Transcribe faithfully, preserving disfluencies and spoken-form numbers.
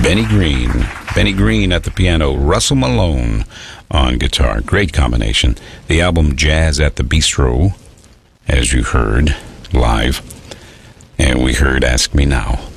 Benny Green. Benny Green at the piano, Russell Malone on guitar. Great combination. The album Jazz at the Bistro, as you heard live. And we heard Ask Me Now.